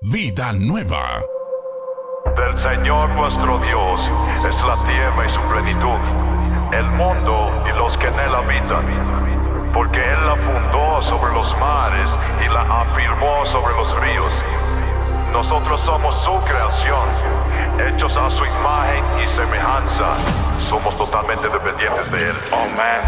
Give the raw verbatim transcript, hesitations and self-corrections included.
vida nueva. Del Señor vuestro Dios es la tierra y su plenitud, el mundo y los que en él habitan, porque Él la fundó sobre los mares y la afirmó sobre los ríos. Nosotros somos su creación, hechos a su imagen y semejanza. Somos totalmente dependientes de Él. Oh man.